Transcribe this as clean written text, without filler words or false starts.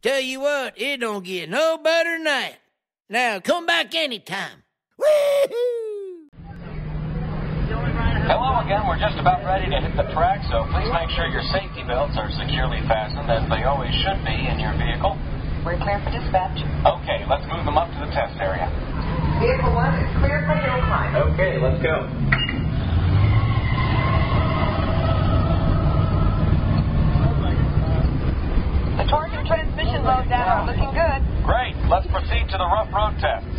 Tell you what, it don't get no better than that. Now, come back anytime. Woo-hoo! Hello again. We're just about ready to hit the track, so please make sure your safety belts are securely fastened, as they always should be in your vehicle. We're clear for dispatch. Okay, let's move them up to the test area. Vehicle 1 is clear for hill climb. Okay, let's go. The torque and transmission load data are looking good. Great. Let's proceed to the rough road test.